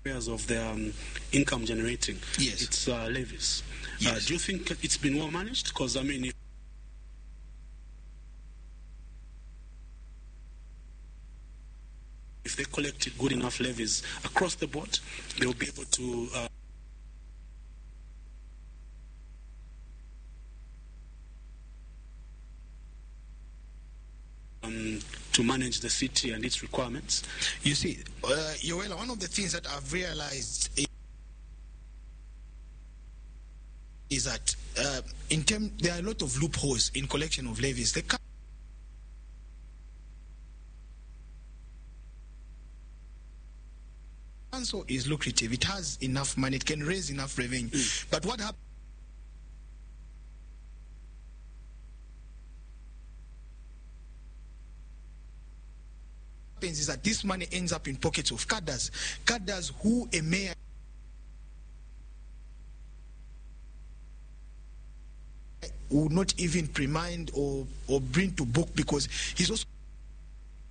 of their income generating. Yes. It's levies. Yes. Do you think it's been well managed? Because, I mean, if they collected good enough levies across the board, they'll be able to manage the city and its requirements. You see, Yoela, one of the things that I've realized is that there are a lot of loopholes in collection of levies. The council is lucrative. It has enough money. It can raise enough revenue. But what happens is that this money ends up in pockets of cadres who a mayor would not even remind or bring to book, because he's also